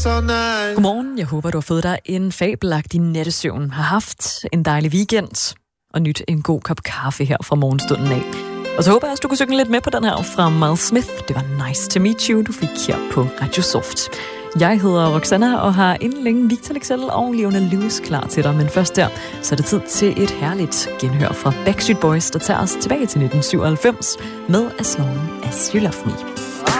Godmorgen, jeg håber, du har fået dig en fabelagtig nattesøvn, har haft en dejlig weekend og nyt en god kop kaffe her fra morgenstunden af. Og så håber jeg også, du kunne synge lidt med på den her fra Miles Smith. Det var Nice to Meet You, du fik her på Radio Soft. Jeg hedder Roxanna og har inden længe Victor Lexell og Leona Lewis klar til dig. Men først der, så er det tid til et herligt genhør fra Backstreet Boys, der tager os tilbage til 1997 med As Long As You Love Me.